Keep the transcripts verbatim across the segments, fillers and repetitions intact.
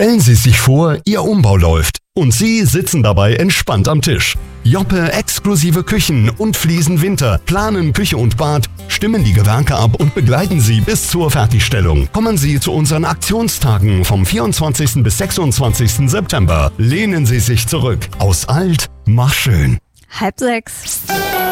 Stellen Sie sich vor, Ihr Umbau läuft und Sie sitzen dabei entspannt am Tisch. Joppe exklusive Küchen und Fliesen Winter planen Küche und Bad, stimmen die Gewerke ab und begleiten Sie bis zur Fertigstellung. Kommen Sie zu unseren Aktionstagen vom vierundzwanzigsten bis sechsundzwanzigsten September. Lehnen Sie sich zurück. Aus alt, mach schön. Halb sechs.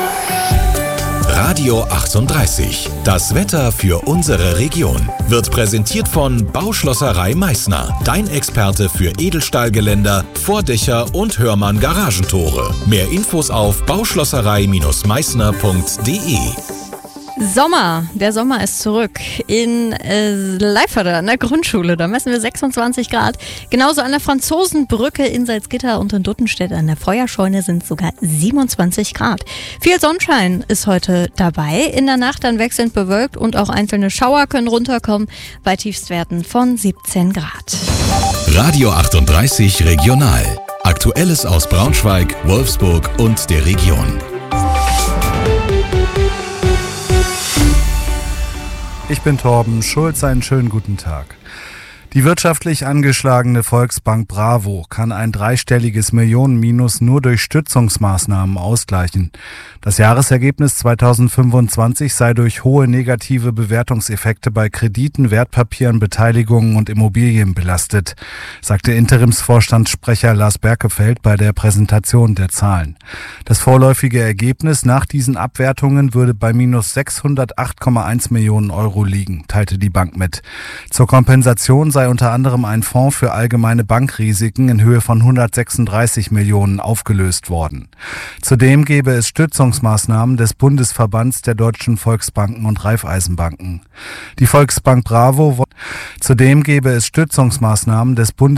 Radio achtunddreißig. Das Wetter für unsere Region wird präsentiert von Bauschlosserei Meißner. Dein Experte für Edelstahlgeländer, Vordächer und Hörmann Garagentore. Mehr Infos auf bauschlosserei Meißner punkt de. Sommer, der Sommer ist zurück in äh, Leiferde an der Grundschule. Da messen wir sechsundzwanzig Grad. Genauso an der Franzosenbrücke in Salzgitter und in Duttenstedt an der Feuerscheune sind sogar siebenundzwanzig Grad. Viel Sonnenschein ist heute dabei. In der Nacht dann wechselnd bewölkt und auch einzelne Schauer können runterkommen bei Tiefstwerten von siebzehn Grad. Radio achtunddreißig Regional. Aktuelles aus Braunschweig, Wolfsburg und der Region. Ich bin Torben Schulz, einen schönen guten Tag. Die wirtschaftlich angeschlagene Volksbank Bravo kann ein dreistelliges Millionenminus nur durch Stützungsmaßnahmen ausgleichen. Das Jahresergebnis zweitausendfünfundzwanzig sei durch hohe negative Bewertungseffekte bei Krediten, Wertpapieren, Beteiligungen und Immobilien belastet, sagte Interimsvorstandssprecher Lars Berkefeld bei der Präsentation der Zahlen. Das vorläufige Ergebnis nach diesen Abwertungen würde bei minus sechshundertacht Komma eins Millionen Euro liegen, teilte die Bank mit. Zur Kompensation sei unter anderem ein Fonds für allgemeine Bankrisiken in Höhe von hundertsechsunddreißig Millionen aufgelöst worden. Zudem gäbe es Stützungsmaßnahmen des Bundesverbands der deutschen Volksbanken und Raiffeisenbanken. Die Volksbank Bravo, zudem gäbe es Stützungsmaßnahmen des Bundes